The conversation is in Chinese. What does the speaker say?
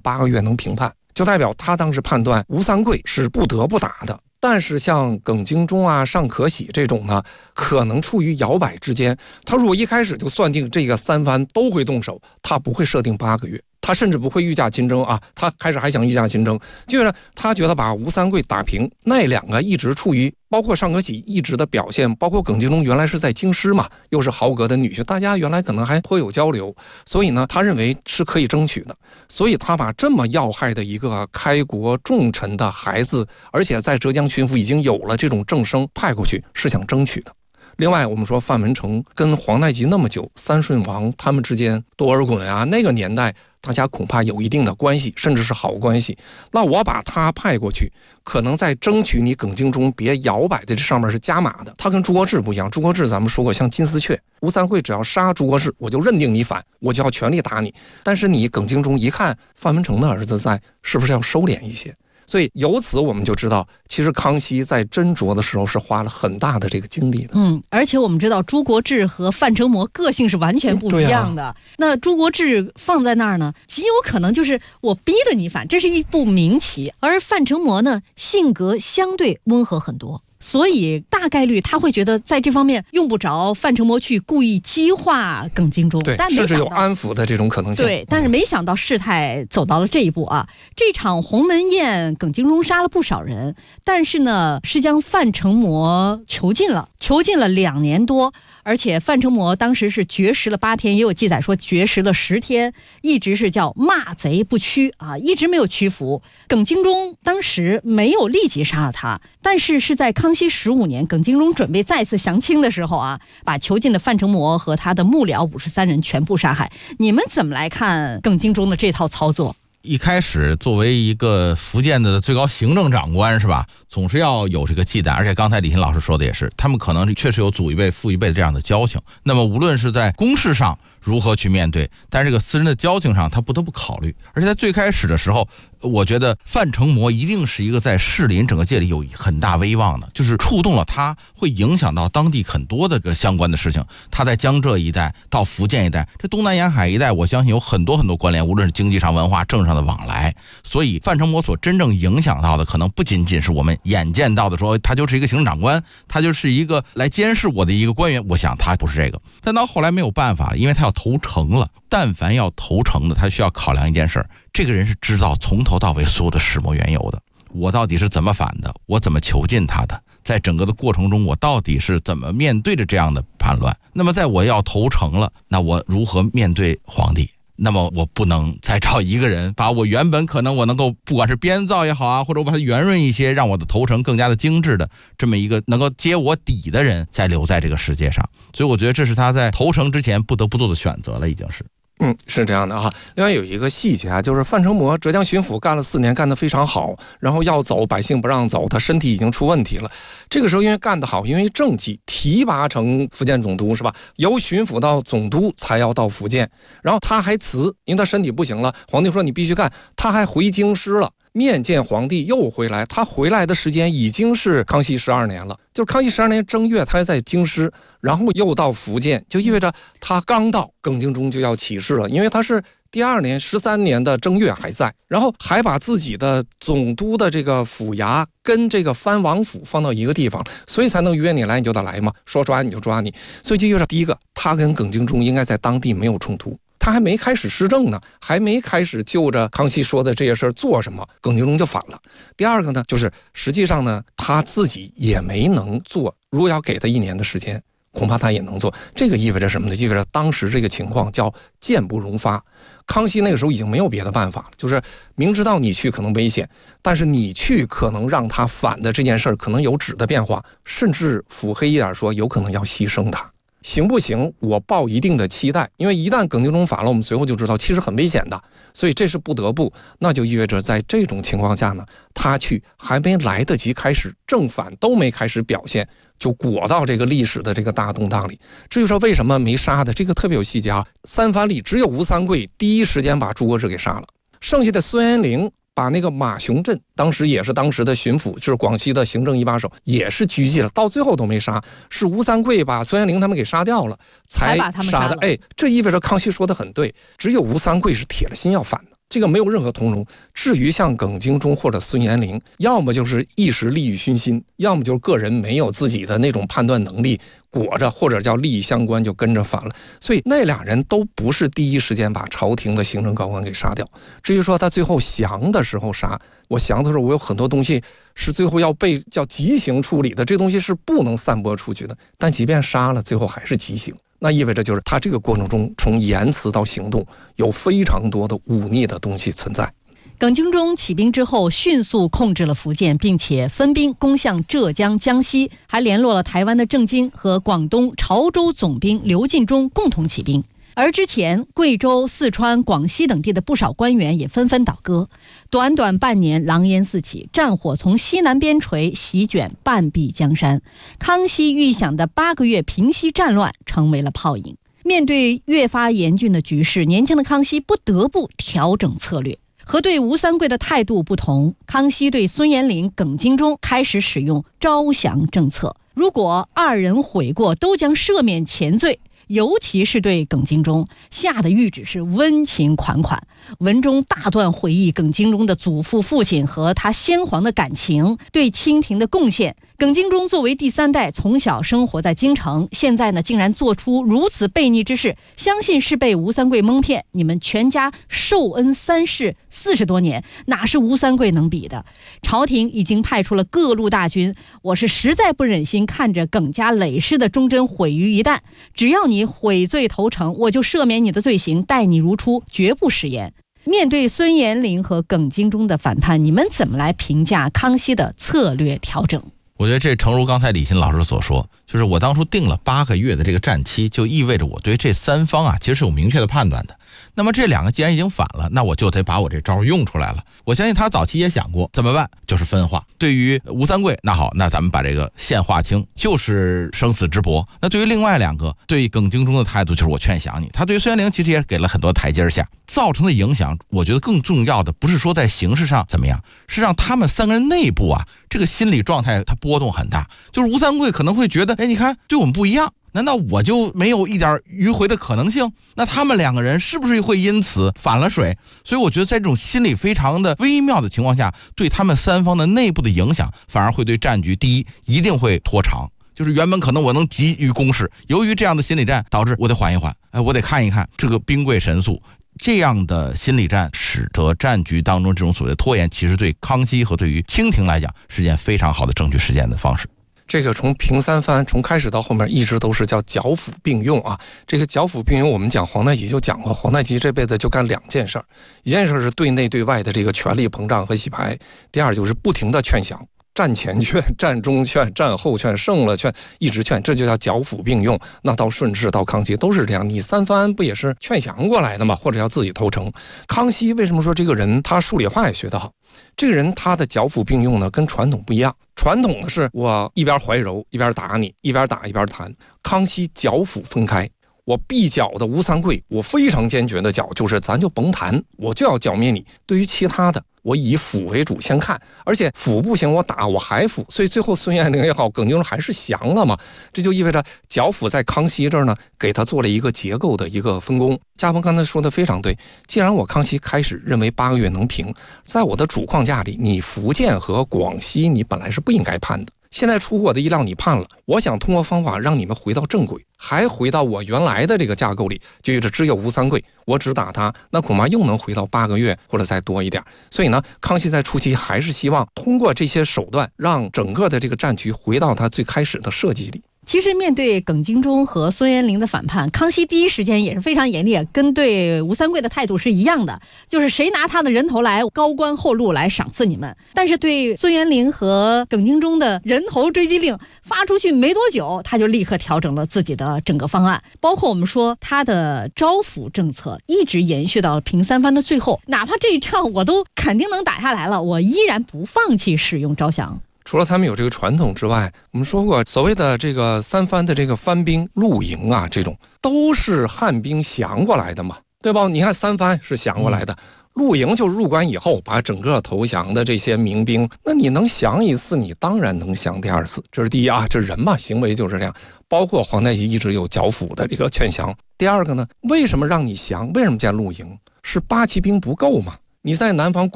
8个月能平叛，就代表他当时判断吴三桂是不得不打的。但是像耿精忠啊、尚可喜这种呢，可能处于摇摆之间。他如果一开始就算定这个3番都会动手，他不会设定8个月，他甚至不会御驾亲征啊。他开始还想御驾亲征，就是他觉得把吴三桂打平，那2个一直处于，包括尚可喜一直的表现，包括耿精忠原来是在京师嘛，又是豪格的女婿，大家原来可能还颇有交流，所以呢，他认为是可以争取的。所以他把这么要害的一个开国重臣的孩子，而且在浙江巡抚已经有了这种正声派过去，是想争取的。另外我们说范文成跟皇太极那么久，三顺王他们之间多尔衮啊，那个年代大家恐怕有一定的关系，甚至是好关系。那我把他派过去，可能在争取你耿精忠别摇摆的这上面是加码的。他跟朱国治不一样，朱国治咱们说过像金丝雀，吴三桂只要杀朱国治，我就认定你反，我就要全力打你。但是你耿精忠一看范文成的儿子在，是不是要收敛一些？所以由此我们就知道，其实康熙在斟酌的时候是花了很大的这个精力的。 而且我们知道朱国治和范成模个性是完全不一样的。那朱国治放在那儿呢，极有可能就是我逼得你反，这是一步明棋。而范成模呢，性格相对温和很多。所以大概率他会觉得在这方面用不着范成模去故意激化耿精忠， 对， 但甚至有安抚的这种可能性。 对，但是没想到事态走到了这一步啊！这场鸿门宴，耿精忠杀了不少人，但是呢，是将范成模囚禁了2年多，而且范成模当时是绝食了8天，也有记载说绝食了10天，一直是叫骂贼不屈啊，一直没有屈服。耿精忠当时没有立即杀了他，但是是在康熙15年，耿精忠准备再次降清的时候啊，把囚禁的范成模和他的幕僚53人全部杀害。你们怎么来看耿精忠的这套操作？ 一开始作为一个福建的最高行政长官是吧，总是要有这个忌惮，而且刚才李欣老师说的也是，他们可能确实有祖一辈父一辈的这样的交情。那么无论是在公事上如何去面对，但是这个私人的交情上他不得不考虑。而且在最开始的时候，我觉得范成模一定是一个在士林整个界里有很大威望的，就是触动了他，会影响到当地很多的个相关的事情。他在江浙一带到福建一带，这东南沿海一带，我相信有很多关联，无论是经济上、文化、政治上的往来。所以范成模所真正影响到的，可能不仅仅是我们眼见到的说他就是一个行政长官，他就是一个来监视我的一个官员，我想他不是这个。但到后来没有办法了，因为他要投诚了，但凡要投诚的，他需要考量一件事，这个人是知道从头到尾所有的始末缘由的，我到底是怎么反的，我怎么囚禁他的，在整个的过程中我到底是怎么面对着这样的叛乱。那么在我要投诚了，那我如何面对皇帝？那么我不能再找一个人把我原本可能我能够不管是编造也好啊，或者我把它圆润一些，让我的投诚更加的精致的这么一个能够揭我底的人再留在这个世界上。所以我觉得这是他在投诚之前不得不做的选择了，已经是。 是这样的哈。另外有一个细节啊，就是范成模浙江巡抚干了4年，干得非常好，然后要走，百姓不让走，他身体已经出问题了。这个时候因为干得好，因为政绩提拔成福建总督是吧？由巡抚到总督才要到福建，然后他还辞，因为他身体不行了，皇帝说你必须干，他还回京师了。面见皇帝又回来，他回来的时间已经是康熙12年了，就是康熙12年正月他在京师，然后又到福建，就意味着他刚到耿精忠就要起事了，因为他是第2年13年的正月还在，然后还把自己的总督的这个府衙跟这个藩王府放到一个地方，所以才能约你来你就得来嘛，说抓你就抓你。所以就意味着第一个，他跟耿精忠应该在当地没有冲突，他还没开始施政呢，还没开始就着康熙说的这些事儿做什么，耿精忠就反了。第二个呢，就是实际上呢，他自己也没能做，如果要给他1年的时间，恐怕他也能做。这个意味着什么呢？意味着当时这个情况叫箭不容发。康熙那个时候已经没有别的办法了，就是明知道你去可能危险，但是你去可能让他反的这件事儿可能有质的变化，甚至腹黑一点说，有可能要牺牲他。行不行？我抱一定的期待，因为一旦耿精忠反了，我们随后就知道其实很危险的，所以这是不得不。那就意味着在这种情况下呢，他去还没来得及开始正反都没开始表现，就裹到这个历史的这个大动荡里。至于说为什么没杀的，这个特别有细节啊。3藩里只有吴三桂第一时间把朱国治给杀了，剩下的孙元龄把那个马雄镇，当时也是当时的巡抚，就是广西的行政一把手，也是狙击了，到最后都没杀，是吴三桂把孙元龄他们给杀掉了，才杀的。这意味着康熙说的很对，只有吴三桂是铁了心要反的。 这个没有任何通融。至于像耿精忠或者孙延龄，要么就是一时利欲熏心，要么就是个人没有自己的那种判断能力，裹着或者叫利益相关就跟着反了。所以那俩人都不是第一时间把朝廷的行政高官给杀掉。至于说他最后降的时候杀，我降的时候我有很多东西是最后要被叫极刑处理的，这东西是不能散播出去的。但即便杀了，最后还是极刑。那意味着就是他这个过程中从言辞到行动有非常多的忤逆的东西存在。 耿精忠起兵之后，迅速控制了福建，并且分兵攻向浙江、江西，还联络了台湾的郑经和广东潮州总兵刘进忠共同起兵。而之前贵州、四川、广西等地的不少官员也纷纷倒戈，短短半年，狼烟四起，战火从西南边陲席卷半壁江山。康熙预想的8个月平息战乱成为了泡影。面对越发严峻的局势，年轻的康熙不得不调整策略。和对吴三桂的态度不同，康熙对孙延龄、耿精忠开始使用招降政策，如果二人悔过，都将赦免前罪。尤其是对耿精忠下的谕旨是温情款款，文中大段回忆耿精忠的祖父、父亲和他先皇的感情，对清廷的贡献。耿精忠作为第3代，从小生活在京城，现在呢竟然做出如此悖逆之事，相信是被吴三桂蒙骗。你们全家受恩3世40多年，哪是吴三桂能比的？朝廷已经派出了各路大军，我是实在不忍心看着耿家累世的忠贞毁于一旦。只要你悔罪投诚，我就赦免你的罪行，待你如初，绝不食言。面对孙延龄和耿精忠的反叛，你们怎么来评价康熙的策略调整？ 我觉得这诚如刚才李欣老师所说，就是我当初定了8个月的这个战期，就意味着我对这3方啊其实是有明确的判断的。那么这2个既然已经反了，那我就得把我这招用出来了。我相信他早期也想过怎么办，就是分化。对于吴三桂，那好，那咱们把这个线划清，就是生死之搏。那对于另外2个，对于耿精忠的态度就是我劝降你。他对于孙延龄其实也给了很多台阶下，造成的影响，我觉得更重要的不是说在形式上怎么样，是让他们3个人内部啊这个心理状态它波动很大。就是吴三桂可能会觉得，哎，你看对我们不一样，难道我就没有一点迂回的可能性？那他们2个人是不是会因此反了水？所以我觉得在这种心理非常的微妙的情况下，对他们3方的内部的影响反而会对战局第一一定会拖长。就是原本可能我能急于攻势，由于这样的心理战导致我得缓一缓，我得看一看这个兵贵神速。这样的心理战使得战局当中这种所谓的拖延，其实对康熙和对于清廷来讲是件非常好的证据实践的方式。 这个从平3藩从开始到后面一直都是叫剿抚并用啊。这个剿抚并用我们讲皇太极就讲过，皇太极这辈子就干2件事，一件事是对内对外的这个权力膨胀和洗牌，第二就是不停的劝降，战前劝、战中劝、战后劝，胜了劝，一直劝，这就叫剿抚并用。那到顺治到康熙都是这样，你3藩不也是劝降过来的吗？或者要自己投诚。康熙为什么说这个人他数理化也学得好？这个人他的剿抚并用呢跟传统不一样，传统的是我一边怀柔一边打你，一边打一边谈。康熙剿抚分开，我必剿的吴三桂，我非常坚决的剿，就是咱就甭谈，我就要剿灭你。对于其他的，我以抚为主先看，而且抚不行我打我还抚，所以最后孙延龄也好，耿精忠还是降了嘛。这就意味着剿抚在康熙这儿呢，给他做了一个结构的一个分工。嘉鹏刚才说的非常对，既然我康熙开始认为8个月能平，在我的主框架里，你福建和广西你本来是不应该判的，现在出乎我的意料你判了，我想通过方法让你们回到正轨，还回到我原来的这个架构里，就意味着只有吴三桂，我只打他，那恐怕又能回到8个月或者再多一点。所以呢，康熙在初期还是希望通过这些手段，让整个的这个战局回到他最开始的设计里。 其实面对耿精忠和孙延龄的反叛，康熙第一时间也是非常严厉，跟对吴三桂的态度是一样的，就是谁拿他的人头来高官厚禄来赏赐你们。但是对孙延龄和耿精忠的人头追击令发出去没多久，他就立刻调整了自己的整个方案，包括我们说他的招抚政策一直延续到平3藩的最后，哪怕这一仗我都肯定能打下来了，我依然不放弃使用招降。 除了他们有这个传统之外，我们说过所谓的这个3藩的这个藩兵露营啊，这种都是汉兵降过来的嘛，对吧？你看3藩是降过来的，露营就入关以后把整个投降的这些民兵，那你能降1次，你当然能降第2次，这是第一啊，这人嘛，行为就是这样。包括皇太极一直有剿抚的这个劝降。第二个呢，为什么让你降？为什么建露营？ 是八旗兵不够嘛？你在南方